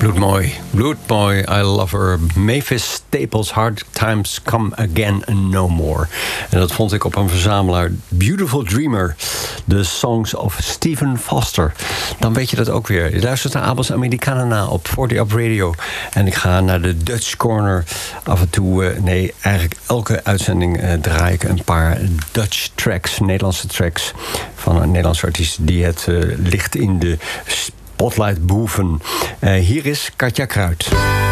Bloedmooi, I love her. Mavis Staples, Hard Times Come Again and No More. En dat vond ik op een verzamelaar. Beautiful Dreamer, The Songs of Stephen Foster. Dan weet je dat ook weer. Je luistert naar Abels Americana op 40 Up Radio. En ik ga naar de Dutch Corner. Af en toe, eigenlijk elke uitzending draai ik een paar Dutch tracks, Nederlandse tracks van een Nederlandse artiest die het licht in de spotlight boeven. Hier is Katja Kruid.